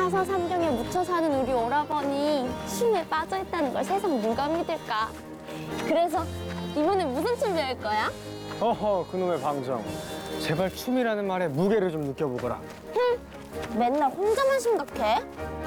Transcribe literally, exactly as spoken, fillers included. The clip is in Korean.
사서삼경에 묻혀 사는 우리 오라버니 춤에 빠져있다는 걸 세상 누가 믿을까? 그래서 이번에 무슨 춤 배울 거야? 어허, 그놈의 방정. 제발 춤이라는 말에 무게를 좀 느껴보거라. 맨날 혼자만 심각해?